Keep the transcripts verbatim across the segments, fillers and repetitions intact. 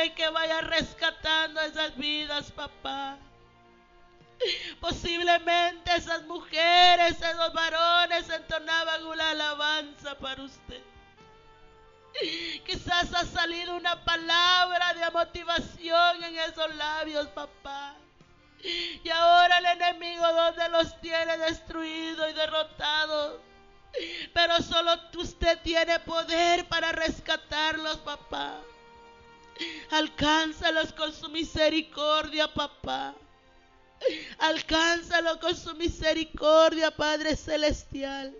Padre, que vaya rescatando esas vidas, papá. Posiblemente esas mujeres, esos varones entonaban una alabanza para usted. Quizás ha salido una palabra de motivación en esos labios, papá. Y ahora el enemigo, donde los tiene destruidos y derrotados. Pero solo usted tiene poder para rescatarlos, papá. Alcánzalos con su misericordia, papá. Alcánzalo con su misericordia, Padre Celestial.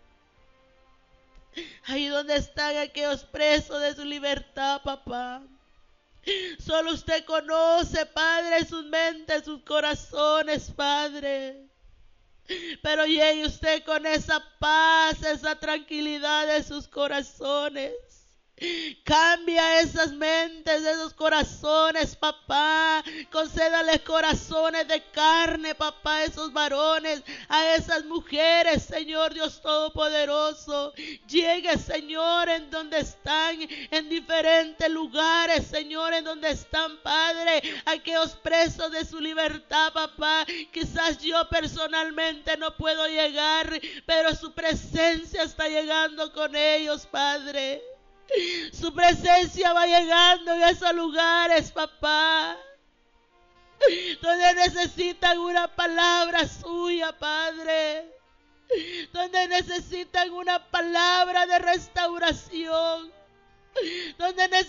Ahí donde están aquellos presos de su libertad, papá. Solo usted conoce, Padre, sus mentes, sus corazones, Padre. Pero llegue usted con esa paz, esa tranquilidad de sus corazones. Cambia esas mentes, esos corazones, papá. Concédales corazones de carne, papá, a esos varones, a esas mujeres, Señor Dios Todopoderoso. Llegue, Señor, en donde están, en diferentes lugares, Señor, en donde están, Padre, aquellos presos de su libertad, papá. Quizás yo personalmente no puedo llegar, pero su presencia está llegando con ellos, Padre. Su presencia va llegando en esos lugares, papá, donde necesitan una palabra suya, Padre, donde necesitan una palabra de restauración, donde necesitan